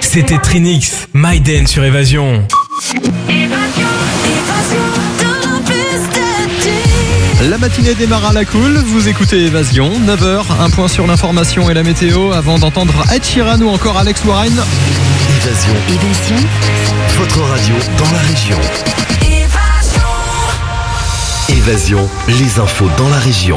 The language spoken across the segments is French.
C'était Trinix, Maiden sur Évasion. La matinée démarre à la cool, vous écoutez Évasion, 9h, un point sur l'information et la météo avant d'entendre Ed Sheeran ou encore Alex Warren. Évasion, votre radio dans la région. Évasion, les infos dans la région.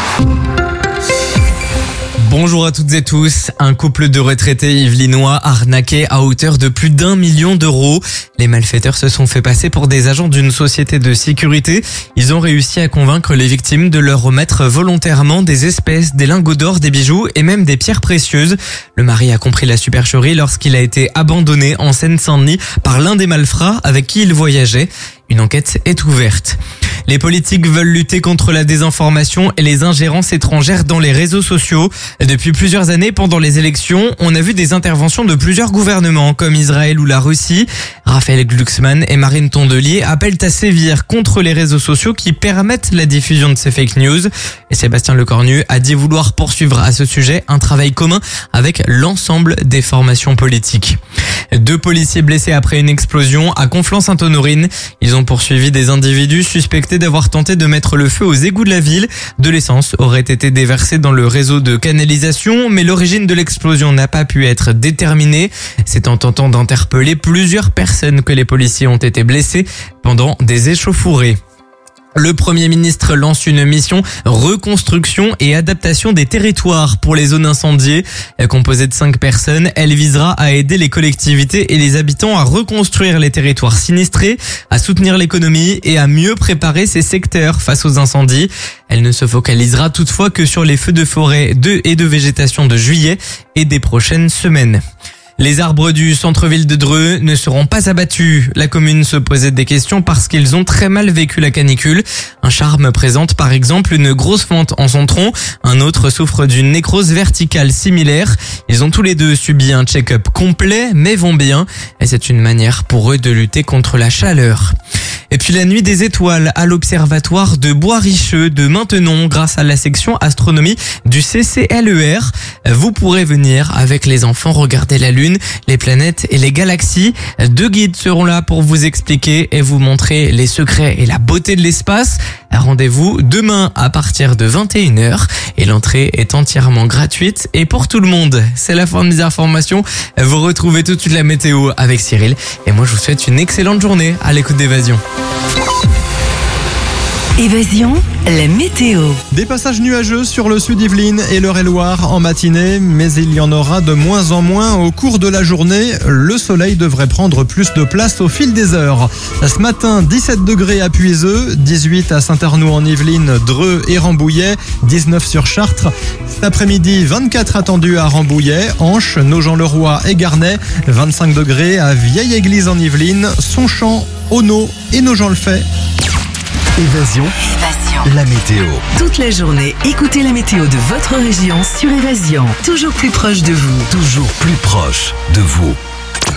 Bonjour à toutes et tous. Un couple de retraités yvelinois arnaqué à hauteur de plus d'1 million d'euros. Les malfaiteurs se sont fait passer pour des agents d'une société de sécurité. Ils ont réussi à convaincre les victimes de leur remettre volontairement des espèces, des lingots d'or, des bijoux et même des pierres précieuses. Le mari a compris la supercherie lorsqu'il a été abandonné en Seine-Saint-Denis par l'un des malfrats avec qui il voyageait. Une enquête est ouverte. Les politiques veulent lutter contre la désinformation et les ingérences étrangères dans les réseaux sociaux. Depuis plusieurs années, pendant les élections, on a vu des interventions de plusieurs gouvernements, comme Israël ou la Russie. Raphaël Glucksmann et Marine Tondelier appellent à sévir contre les réseaux sociaux qui permettent la diffusion de ces fake news. Et Sébastien Lecornu a dit vouloir poursuivre à ce sujet un travail commun avec l'ensemble des formations politiques. 2 policiers blessés après une explosion à Conflans-Sainte-Honorine. Ils ont poursuivi des individus suspectés d'avoir tenté de mettre le feu aux égouts de la ville. De l'essence aurait été déversée dans le réseau de canalisation, mais l'origine de l'explosion n'a pas pu être déterminée. C'est en tentant d'interpeller plusieurs personnes que les policiers ont été blessés pendant des échauffourées. Le Premier ministre lance une mission reconstruction et adaptation des territoires pour les zones incendiées. Composée de 5 personnes, elle visera à aider les collectivités et les habitants à reconstruire les territoires sinistrés, à soutenir l'économie et à mieux préparer ces secteurs face aux incendies. Elle ne se focalisera toutefois que sur les feux de forêt et de végétation de juillet et des prochaines semaines. Les arbres du centre-ville de Dreux ne seront pas abattus. La commune se posait des questions parce qu'ils ont très mal vécu la canicule. Un charme présente par exemple une grosse fente en son tronc. Un autre souffre d'une nécrose verticale similaire. Ils ont tous les deux subi un check-up complet mais vont bien. Et c'est une manière pour eux de lutter contre la chaleur. Et puis la nuit des étoiles à l'observatoire de Bois-Richeux de Maintenon grâce à la section astronomie du CCLER. Vous pourrez venir avec les enfants regarder la lune, les planètes et les galaxies. 2 guides seront là pour vous expliquer et vous montrer les secrets et la beauté de l'espace. Rendez-vous demain à partir de 21h et l'entrée est entièrement gratuite et pour tout le monde. C'est la fin des informations. Vous retrouvez tout de suite la météo avec Cyril et moi je vous souhaite une excellente journée à l'écoute d'Évasion. Évasion, la météo. Des passages nuageux sur le sud Yvelines et l'Eure-et-Loire en matinée, mais il y en aura de moins en moins au cours de la journée. Le soleil devrait prendre plus de place au fil des heures. Ce matin, 17 degrés à Puiseux, 18 à Saint-Arnoux en Yvelines, Dreux et Rambouillet, 19 sur Chartres. Cet après-midi, 24 attendus à Rambouillet, Anche, Nogent-le-Roi et Garnay, 25 degrés à Vieille-Église en Yvelines, Sonchamp, Auneau et Nogent-le-Fait. Évasion, la météo. Toute la journée, écoutez la météo de votre région sur Évasion. Toujours plus proche de vous. Toujours plus proche de vous.